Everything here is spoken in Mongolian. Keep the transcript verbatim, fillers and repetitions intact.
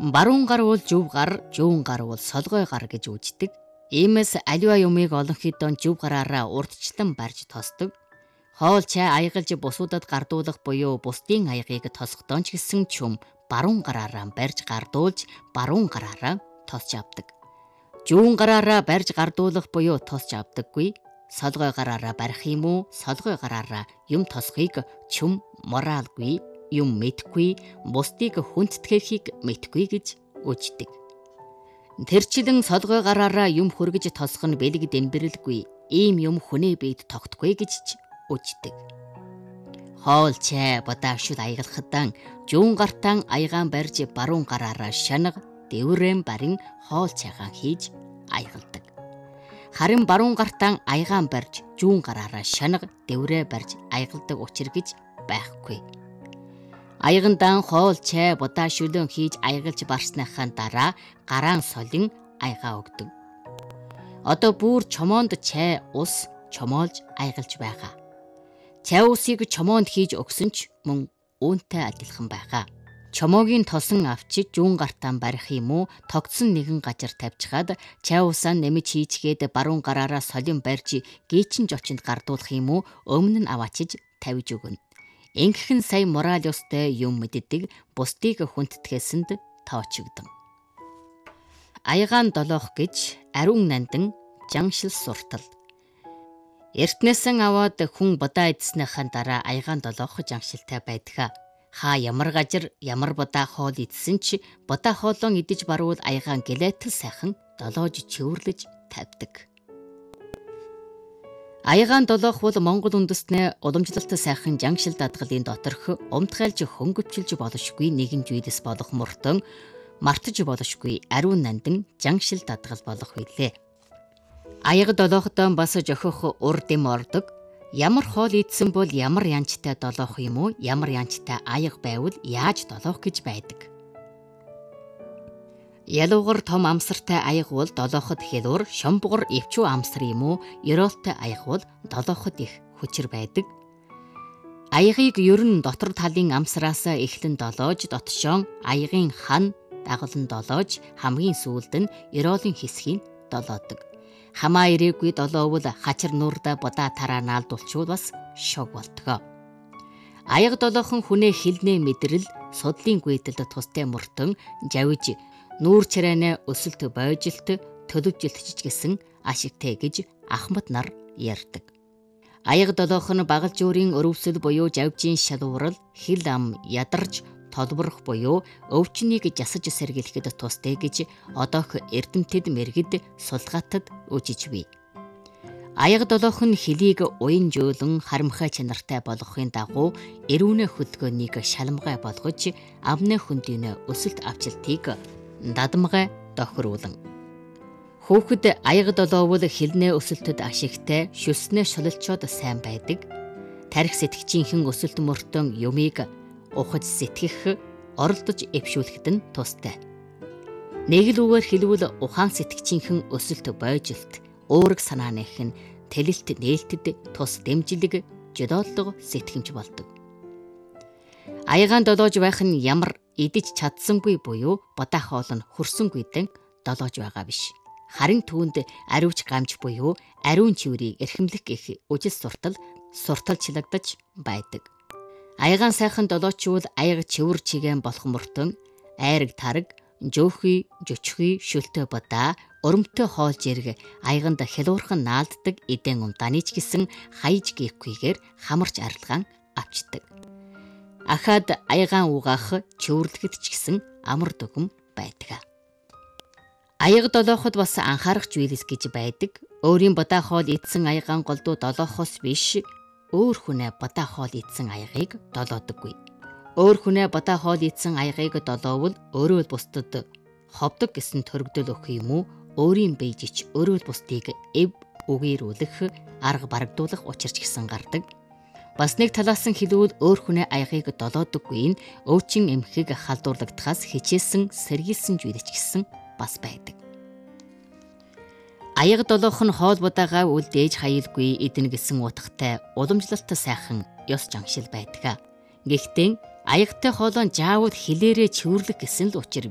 Баруун гар бол зөв гар, зүүн гар бол солгой гар гэж үздэг. Иймээс аливаа юмыг олонхийдөө зөв гараараа урдчлан барьж тосдог. Хоол чай аягалж бусуудад гардуулах буюу бусдын аягийг тосгодон ч гэсэн чүм баруун гараараа барьж гардуулж баруун гараараа тосч авдаг. Зүүн гараараа барьж гардуулах буюу тосч авдаггүй. Солгой гараараа барих юм уу, солгой гараараа юм тосхийг чүм моралгүй, юм мэдхгүй, бусдыг хүндтгэхийг мэдхгүй гэж үздэг. Тэрчлэн солгой гараараа юм хөргөж тосох нь бэлэг дэмбэрэлгүй, ийм юм хүнээ бийд тогтхгүй гэж ч үздэг. Хоол чай бодаагшил аягалахтан зүүн гартан аягаан барьж баруун гараараа шанаг дэврэм барин хоол чайгаан хийж аягалдаг. Харин баруун гартан аягаан барьж зүүн гараараа шанаг дэврээ барьж аягалдаг учир гэж байхгүй. Аягандан хоол чай бодаашүлэн хийж аягалж барсныхаа дараа гараан солин аягаа өгдөг. Одоо бүр чомоонд чай ус чомоолж аягалж байгаа. Чай усыг чомоонд хийж өгсөн ч мөн үүнтэй адилхан байгаа. Чомоогийн тосон авчиж зүүн гартаа барих юм уу, тогтсон нэгэн газар тавьчихад чай усаа нэмж хийчгээд баруун гараараа солин барьж гээчин жочинд гардуулах юм уу, өмнө нь аваачиж тавьж өгнө. Ингэхэн сая мораль ёстой юм мэддэг, бусдыг хүндтгэсэнд тоочигдсон. Аягаан долоох гэж ариун нандан жаншил суртал. Эртнээсэн аваад хүн бодаа идснийхаа дараа аягаан долоох жаншилтай байдаг. Хаа ямар газар ямар бодаа хоол идсэн ч бодаа хоолон идэж баруул аягаан гэлэтэл сайхан долоож чөвөрлөж тавьдаг. Аягаан долоох бол Монгол үндэстний уламжлалт сайхан жаншил дадгалын доторх умтгайлж хөнгөвчилж болошгүй нэгэн зүйлс болох мөртөн мартаж болошгүй ариун нандан жаншил дадгал болох билээ. Аяга долоохтой бас жохих ур дэм ордог. Ямар хоол идсэн бол ямар янчтай долоох юм уу, ямар янчтай аяга байвал яаж долоох гэж байдаг. Ялуугар том амсартай аяга бол долооход хэлуур, шомбогор эвчүү амсар юм уу, ёроолтой аяга бол долооход их хүчээр байдаг. Аягыг ер нь дотор талын амсараас эхлэн долоож, дотшоон аягын хан дагуулн долоож, хамгийн сүүлд нь ёроолын хэсгийг долоодог. Хамаа ирээгүй долоовол хачир нуурда бодаа тараа наалдуулчвал бас шог болтгоо. Аяга долоохон хүнээ хилнээ мэдрэл судлын гүйдэлд тустай мөртөн жавж нүүр чарайнаа өсөлт бойжилт төлөвжилтж гэсэн ашигтай гэж ахмад нар ярьдаг. Аяга долоохон багал жуурын өрөвсөл буюу жавжийн шалуурал хил ам ядарч толборох буюу өвчнийг жасаж сэргийлэхэд тустай гэж одоох эрдэмтэд мэргэд сулгаатад үжиж бий. Аяга долоохон хөлийг уян жөөлөн харамхай чанартай болгохын дагуу эрүүнэ хөдөлгөөнийг шалмгай болгож амны хөндийн өсөлт авчилтыг дадамгай тохируулан. Хүүхэд аяга долоовол хилнээ өсөлтөд ашигтай шүснээ шололцоод сайн байдаг. Тарих сэтгчийнхэн өсөлт мөртөн юмыг ухаж сэтгэх, оролдож эвшүүлэхэд нь тустай. Нэг л үгээр хэлвэл ухаан сэтгчийнхэн өсөлт бойжилт, уурэг санааных нь тэлэлт нээлтэд тус дэмжлэг жолоолго сэтгэмж болдог. Аягаан долоож байх нь ямар идэж чадсангүй буюу бодаа хоол нь хөрсөнгүйдэн долоож байгаа биш. Харин түүнд ариуч гамж буюу ариун чиврийг эрхэмлэх гэх үжил суртал сурталчлагдаж байдаг. Аягаан сайхан долоочвол аяга чивэр чигэн болох мөртөн айраг тараг, жөөхий, жөчхий, шөлтөө бодаа, өрөмтөө хоол зэрэг аяганд хялуурхан наалддаг эдэн умдааны ч гэсэн хаяж гихгүйгээр хамарч арилгаан авчдаг. Ахад аягаан угаах чөвөрлөхөд ч гэсэн амар дүгм байдаг. Аяга долооход бас анхаарах зүйлс гэж байдаг. Өөрийн бодаа хоол идсэн аягаан голдуу долоохоос биш өөр хүнээ бодаа хоол идсэн аягыг долоодоггүй. Өөр хүнээ бодаа хоол идсэн аягыг долоовол өөрөө бусдад ховдог гэсэн төрөгдөл өгөх юм уу? Өөрийн бийжич өөрөө бусдыг эв үгээрүүлэх, арга барагдуулах учирч гисэн гардаг. Бас нэг талаас нь хэлвэл өөр хүнээ аягыг долоодоггүй нь өөчин эмхийг халдуурлагдахаас хичээсэн сэргийлсэн зүйлч гисэн бас байдаг. Аяга долоох нь хоол бодаагаа үлдээж хаялгүй эдэн гэсэн утгатай уламжлалт сайхан ёс жаншил байдаг. Гэхдээ аягтай хоолоо заавал хилээрээ чөвөрлөх гэсэн л учир